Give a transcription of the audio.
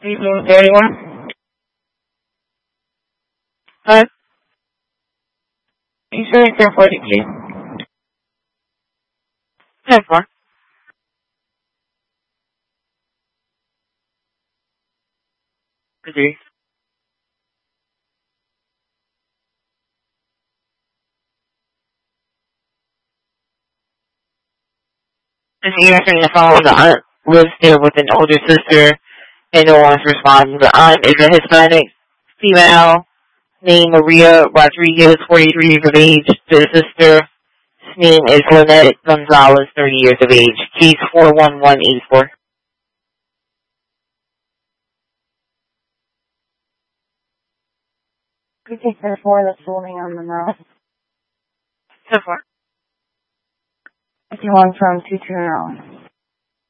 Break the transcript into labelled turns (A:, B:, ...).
A: 31. Hi. You said it's 1040, please. 10-4. Agree. Just answering the phone, the aunt lives there with an older sister, and no one's responding. The aunt is a Hispanic female named Maria Rodriguez, 43 years of age. The sister's name is Lynette Gonzalez, 30 years of age. Case 41184.
B: You take the 4 that's holding on the mouth.
A: 10-4.
B: 51 from 22 Maryland.